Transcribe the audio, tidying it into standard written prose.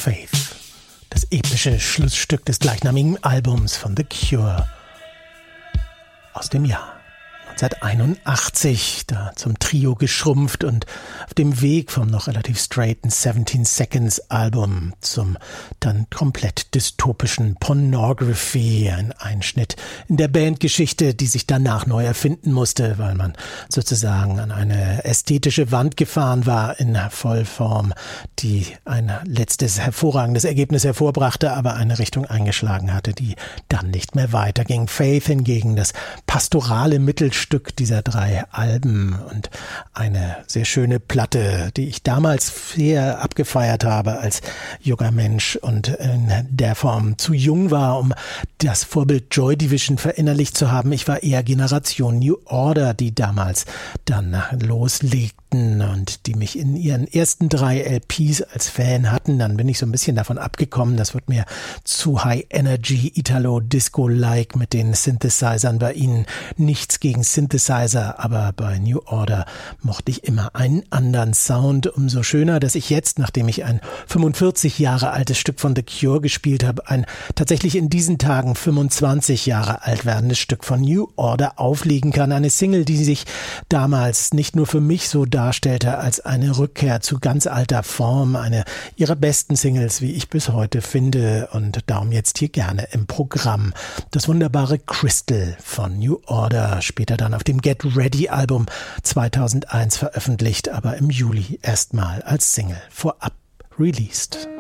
Faith, das epische Schlussstück des gleichnamigen Albums von The Cure aus dem Jahr 1981, da zum Trio geschrumpft und auf dem Weg vom noch relativ straighten 17 Seconds Album zum dann komplett dystopischen Pornography, ein Einschnitt in der Bandgeschichte, die sich danach neu erfinden musste, weil man sozusagen an eine ästhetische Wand gefahren war in Vollform, die ein letztes hervorragendes Ergebnis hervorbrachte, aber eine Richtung eingeschlagen hatte, die dann nicht mehr weiterging. Faith hingegen, das pastorale Mittelstück dieser 3 Alben und eine sehr schöne Platte, die ich damals sehr abgefeiert habe als junger Mensch und in der Form zu jung war, um das Vorbild Joy Division verinnerlicht zu haben. Ich war eher Generation New Order, die damals dann loslegten und die mich in ihren ersten 3 LPs als Fan hatten. Dann bin ich so ein bisschen davon abgekommen. Das wird mir zu High Energy, Italo-Disco-like mit den Synthesizern bei ihnen. Nichts gegen Synthesizer, aber bei New Order mochte ich immer einen anderen Sound. Umso schöner, dass ich jetzt, nachdem ich ein 45 Jahre altes Stück von The Cure gespielt habe, ein tatsächlich in diesen Tagen 25 Jahre alt werdendes Stück von New Order auflegen kann. Eine Single, die sich damals nicht nur für mich so darstellte als eine Rückkehr zu ganz alter Form, eine ihrer besten Singles, wie ich bis heute finde, und darum jetzt hier gerne im Programm. Das wunderbare Crystal von New Order, später dann auf dem Get Ready Album 2001 veröffentlicht, aber im Juli erstmal als Single vorab released.